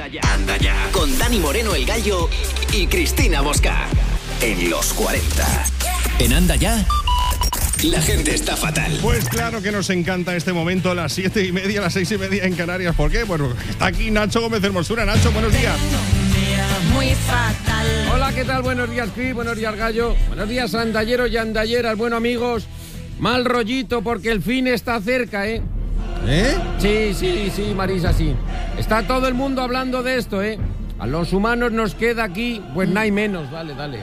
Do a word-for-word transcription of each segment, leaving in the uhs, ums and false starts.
Anda ya, anda ya. Con Dani Moreno el Gallo y Cristina Bosca. En los cuarenta. En Anda Ya, la gente está fatal. Pues claro que nos encanta este momento, a las siete y media, a las seis y media en Canarias. ¿Por qué? Bueno, está aquí Nacho Gómez Hermosura. Nacho, buenos días. Muy fatal. Hola, ¿qué tal? Buenos días, Cris. Buenos días, Gallo. Buenos días, andalleros y andalleras. Bueno, amigos, mal rollito porque el fin está cerca, ¿eh? ¿Eh? Sí, sí, sí, Marisa, sí. Está todo el mundo hablando de esto, ¿eh? A los humanos nos queda aquí, pues nada y menos. Dale, dale.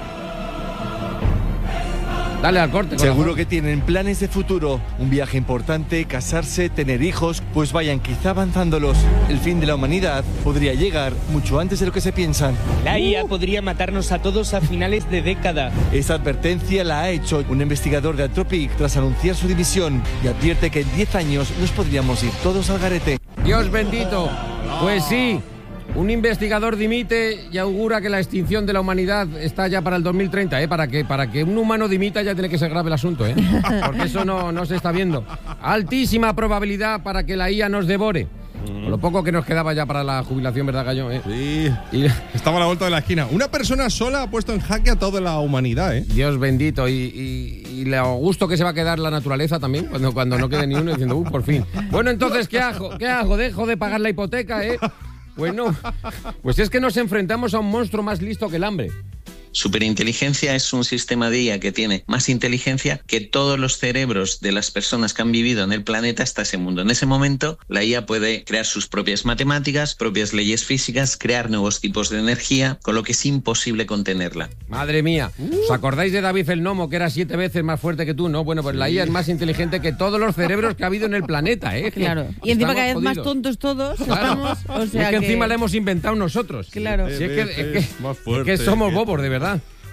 Dale al corte. Seguro que tienen planes de futuro, un viaje importante, casarse, tener hijos, pues vayan quizá avanzándolos. El fin de la humanidad podría llegar mucho antes de lo que se piensan. La I A podría matarnos a todos a finales de década. Esta advertencia la ha hecho un investigador de Anthropic tras anunciar su dimisión y advierte que en diez años nos podríamos ir todos al garete. Dios bendito. Pues sí. Un investigador dimite y augura que la extinción de la humanidad está ya para el dos mil treinta, ¿eh? Para que, para que un humano dimita ya tiene que ser grave el asunto, ¿eh? Porque eso no, no se está viendo. Altísima probabilidad para que la I A nos devore. Con lo poco que nos quedaba ya para la jubilación, ¿verdad, Gallo? ¿Eh? Sí, y... estaba a la vuelta de la esquina. Una persona sola ha puesto en jaque a toda la humanidad, ¿eh? Dios bendito. Y, y, y lo gusto que se va a quedar la naturaleza también, cuando, cuando no quede ni uno diciendo, uh, por fin. Bueno, entonces, ¿qué hago? ¿Qué hago? ¿Dejo de pagar la hipoteca, eh? Bueno, pues es que nos enfrentamos a un monstruo más listo que el hambre. Superinteligencia es un sistema de I A que tiene más inteligencia que todos los cerebros de las personas que han vivido en el planeta hasta ese mundo. En ese momento, la I A puede crear sus propias matemáticas, propias leyes físicas, crear nuevos tipos de energía, con lo que es imposible contenerla. Madre mía, ¿os acordáis de David el Gnomo, que era siete veces más fuerte que tú, no? Bueno, pues la I A es más inteligente que todos los cerebros que ha habido en el planeta, ¿eh? Claro, y encima cada vez jodidos. Más tontos todos claro. estamos, o sea es que, que encima la hemos inventado nosotros. Claro. Sí, es, que, es, que, es que somos bobos, de verdad.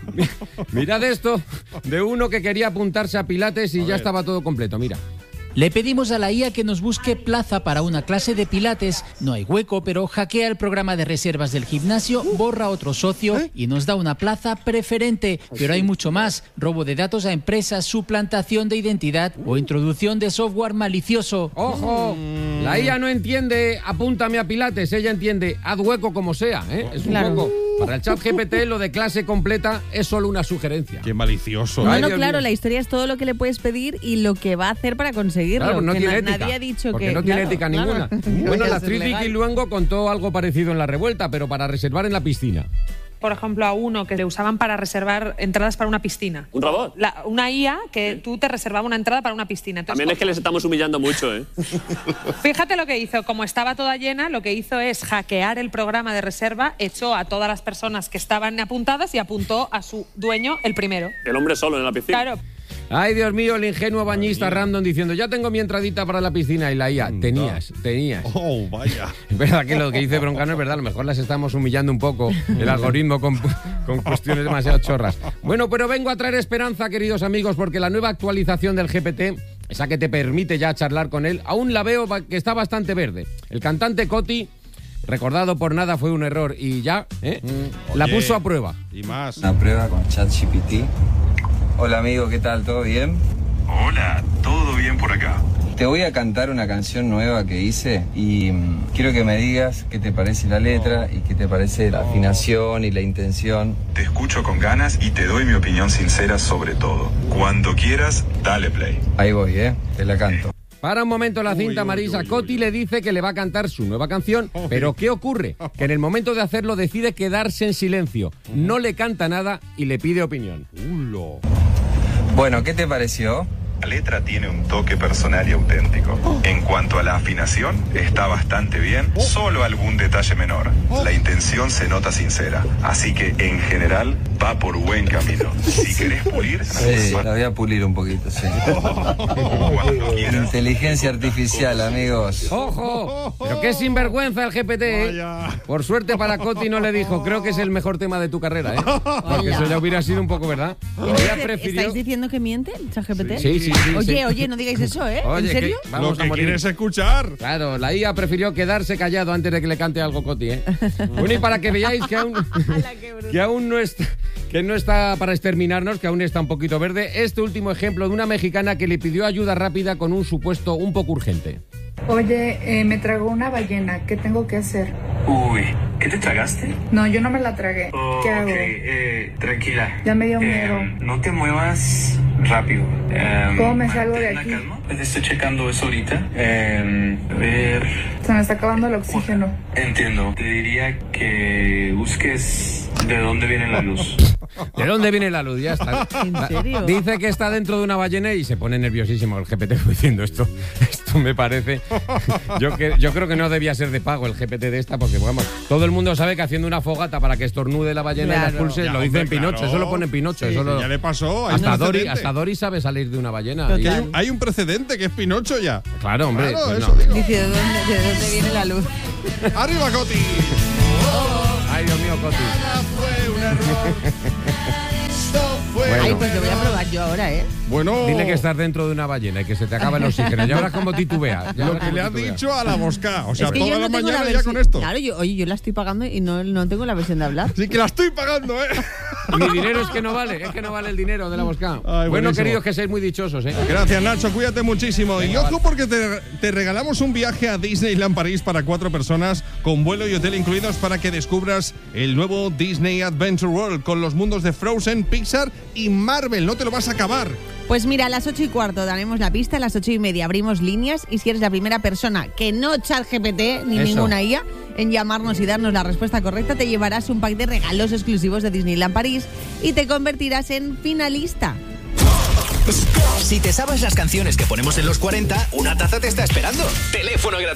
Mirad esto de uno que quería apuntarse a Pilates y a ya ver. Estaba todo completo, mira. Le pedimos a la I A que nos busque plaza para una clase de pilates. No hay hueco, pero hackea el programa de reservas del gimnasio, borra a otro socio y nos da una plaza preferente. Pero hay mucho más. Robo de datos a empresas, suplantación de identidad o introducción de software malicioso. ¡Ojo! La I A no entiende apúntame a Pilates. Ella entiende haz hueco como sea, ¿eh? Es un claro. poco... Para el chat G P T lo de clase completa es solo una sugerencia. Qué malicioso. No, Ay, no, Dios claro, mío. la historia es todo lo que le puedes pedir y lo que va a hacer para conseguirlo. Claro, no que tiene na- ética. Nadie ha dicho porque que... no tiene claro, ética claro. ninguna. Bueno, la actriz Vicky Luengo contó algo parecido en La Revuelta, pero para reservar en la piscina. Por ejemplo, a uno que le usaban para reservar entradas para una piscina. ¿Un robot? La, una I A que sí. Tú te reservaba una entrada para una piscina. Entonces, también es que les estamos humillando mucho, ¿eh? Fíjate lo que hizo. Como estaba toda llena, lo que hizo es hackear el programa de reserva, echó a todas las personas que estaban apuntadas y apuntó a su dueño el primero. El hombre solo en la piscina. Claro. Ay, Dios mío, el ingenuo bañista random diciendo ya tengo mi entradita para la piscina y la I A, tenías, tenías. Oh, vaya. Es verdad que lo que dice Broncano es verdad, a lo mejor las estamos humillando un poco, el algoritmo con, con cuestiones demasiado chorras. Bueno, pero vengo a traer esperanza, queridos amigos, porque la nueva actualización del G P T, esa que te permite ya charlar con él, aún la veo que está bastante verde. El cantante Coti, recordado por nada fue un error y ya, ¿eh? Mm, la oye, puso a prueba. Y más. Una prueba con ChatGPT. Hola amigo, ¿qué tal? ¿Todo bien? Hola, todo bien por acá. Te voy a cantar una canción nueva que hice y mmm, quiero que me digas qué te parece la letra y qué te parece la afinación y la intención. Te escucho con ganas y te doy mi opinión sincera sobre todo. Cuando quieras, dale play. Ahí voy, ¿eh? Te la canto. Para un momento la cinta, uy, Marisa. Uy, uy, Coti uy. Le dice que le va a cantar su nueva canción, uy. Pero ¿qué ocurre? Que en el momento de hacerlo decide quedarse en silencio. No le canta nada y le pide opinión. Ulo. Bueno, ¿qué te pareció? La letra tiene un toque personal y auténtico. Oh. En cuanto a la afinación, está bastante bien, oh. Solo algún detalle menor. Oh. La intención se nota sincera, así que en general va por buen camino. Si querés pulir... Sí, la voy a pulir un poquito, sí. Cuando quieras. Inteligencia artificial, amigos. ¡Ojo! Pero qué sinvergüenza el G P T, ¿eh? Por suerte para Coti no le dijo, creo que es el mejor tema de tu carrera, ¿eh? Porque eso ya hubiera sido un poco, ¿verdad? Ella prefirió... ¿Estáis diciendo que miente el ChatGPT? Sí, sí. Sí, sí, oye, sí. oye, no digáis eso, ¿eh? Oye, ¿en serio? Que vamos Lo que a morir. quieres escuchar. Claro, la I A prefirió quedarse callado antes de que le cante algo Coti, ¿eh? Bueno, y para que veáis que aún, que aún no está, que no está para exterminarnos, que aún está un poquito verde, este último ejemplo de una mexicana que le pidió ayuda rápida con un supuesto un poco urgente. Oye, eh, me tragó una ballena, ¿qué tengo que hacer? Uy, ¿qué te tragaste? No, yo no me la tragué. Oh, ¿Qué hago? Ok, eh, tranquila. Ya me dio Eh, miedo. no te muevas rápido. Eh, ¿Cómo me salgo de mantén aquí? la calma. Te estoy checando eso ahorita. Eh, a ver. Se me está acabando el oxígeno. Entiendo. Te diría que busques de dónde viene la luz. ¿De dónde viene la luz? Ya está. ¿En serio? Dice que está dentro de una ballena y se pone nerviosísimo el G P T diciendo esto. Esto me parece. Yo, que, yo creo que no debía ser de pago el G P T de esta, porque vamos, todo el mundo sabe que haciendo una fogata para que estornude la ballena Claro. y la expulse, Ya, lo dice hombre, en Pinocho, claro. eso lo pone en Pinocho. Sí, eso lo- ya le pasó. Hay hasta, un Dory, precedente. hasta Dory sabe salir de una ballena. Total. Y- Hay un, hay un precedente que es Pinocho ya. claro, hombre. Claro, pues eso no. digo. Dice, ¿de dónde, ¿de dónde viene la luz? ¡Arriba, Coti! Ay, Dios mío, Coti. Fue un error. Esto fue Bueno. Ay, pues lo voy a probar yo ahora, ¿eh? Bueno, Dile que estás dentro de una ballena y que se te acaba el oxígeno. Ya verás cómo titubea. ya lo verás que cómo le has titubea. dicho a la Mosca. O sea, es que toda yo la no tengo mañana la ya versión. con esto. Claro, yo, oye, yo la estoy pagando y no, no tengo la versión de hablar. Sí que la estoy pagando, ¿eh? Mi dinero es que no vale, es que no vale el dinero de la Mosca. Ay, bueno, buenísimo. queridos, que seáis muy dichosos, ¿eh? Gracias, Nacho. Cuídate muchísimo. Venga, y ojo vale. porque te, te regalamos un viaje a Disneyland París para cuatro personas con vuelo y hotel incluidos para que descubras el nuevo Disney Adventure World con los mundos de Frozen, Pixar y Marvel. No te lo vas a acabar. Pues mira, a las ocho y cuarto daremos la pista, a las ocho y media abrimos líneas y si eres la primera persona que no ChatGPT ni Eso. ninguna I A en llamarnos y darnos la respuesta correcta, te llevarás un pack de regalos exclusivos de Disneyland París y te convertirás en finalista. Si te sabes las canciones que ponemos en los cuarenta, una taza te está esperando. Teléfono gratuito.